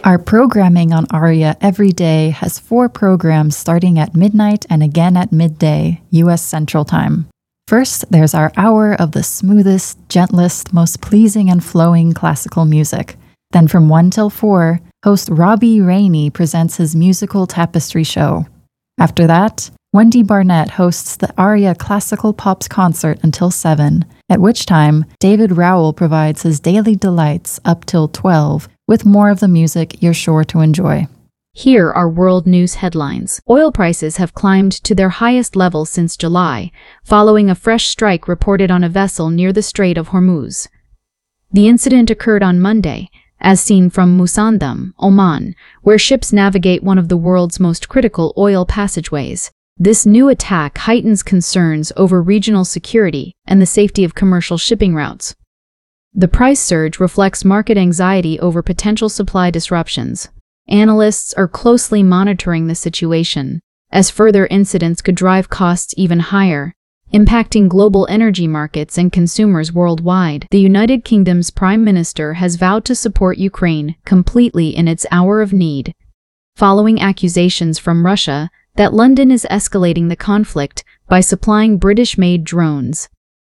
Our programming on Aria every day has 4 programs starting at midnight and again at midday, U.S. Central Time. First, there's our hour of the smoothest, gentlest, most pleasing and flowing classical music. Then from 1 till 4, host Robbie Rainey presents his musical tapestry show. After that, Wendy Barnett hosts the Aria Classical Pops concert until 7, at which time David Rowell provides his daily delights up till 12, with more of the music you're sure to enjoy. Here are world news headlines. Oil prices have climbed to their highest level since July, following a fresh strike reported on a vessel near the Strait of Hormuz. The incident occurred on Monday, as seen from Musandam, Oman, where ships navigate one of the world's most critical oil passageways. This new attack heightens concerns over regional security and the safety of commercial shipping routes. The price surge reflects market anxiety over potential supply disruptions. Analysts are closely monitoring the situation, as further incidents could drive costs even higher, impacting global energy markets and consumers worldwide. The United Kingdom's Prime Minister has vowed to support Ukraine completely in its hour of need, following accusations from Russia that London is escalating the conflict by supplying British-made drones.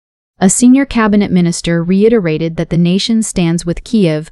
A senior cabinet minister reiterated that the nation stands with Kyiv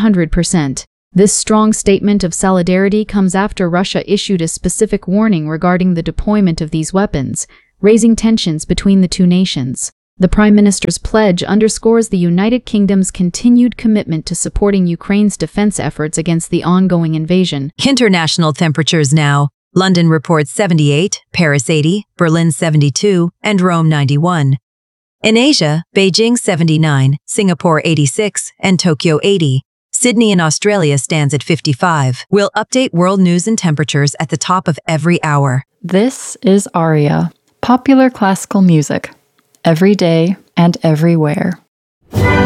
100%. This strong statement of solidarity comes after Russia issued a specific warning regarding the deployment of these weapons, raising tensions between the two nations. The Prime Minister's pledge underscores the United Kingdom's continued commitment to supporting Ukraine's defense efforts against the ongoing invasion. International temperatures now. London reports 78, Paris 80, Berlin 72, and Rome 91. In Asia, Beijing 79, Singapore 86, and Tokyo 80. Sydney in Australia stands at 55. We'll update world news and temperatures at the top of every hour. This is Aria, popular classical music, every day and everywhere.